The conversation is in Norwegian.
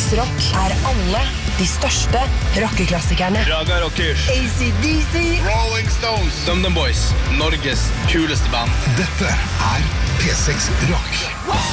P6 Rock alle de største rockeklassikerne. Raga Rockers, AC/DC, Rolling Stones, DumDum Boys, Norges kuleste band. Dette P6 Rock.